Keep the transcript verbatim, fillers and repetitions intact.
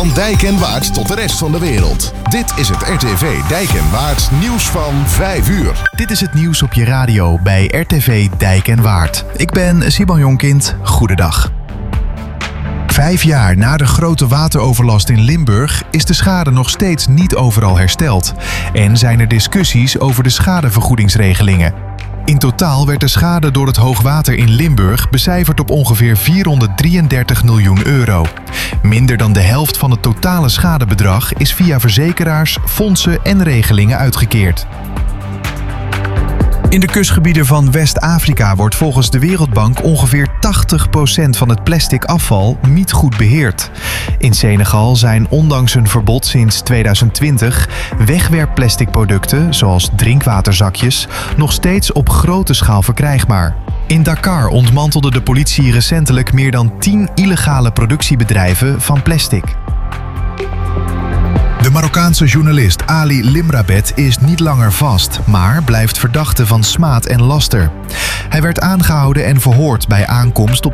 Van Dijk en Waard tot de rest van de wereld. Dit is het R T V Dijk en Waard nieuws van vijf uur. Dit is het nieuws op je radio bij R T V Dijk en Waard. Ik ben Simon Jonkind. Goedendag. Vijf jaar na de grote wateroverlast in Limburg is de schade nog steeds niet overal hersteld. En zijn er discussies over de schadevergoedingsregelingen. In totaal werd de schade door het hoogwater in Limburg becijferd op ongeveer vierhonderddrieëndertig miljoen euro. Minder dan de helft van het totale schadebedrag is via verzekeraars, fondsen en regelingen uitgekeerd. In de kustgebieden van West-Afrika wordt volgens de Wereldbank ongeveer tachtig procent van het plastic afval niet goed beheerd. In Senegal zijn ondanks een verbod sinds tweeduizend twintig wegwerpplastic producten, zoals drinkwaterzakjes, nog steeds op grote schaal verkrijgbaar. In Dakar ontmantelde de politie recentelijk meer dan tien illegale productiebedrijven van plastic. De Marokkaanse journalist Ali Limrabet is niet langer vast, maar blijft verdachte van smaad en laster. Hij werd aangehouden en verhoord bij aankomst op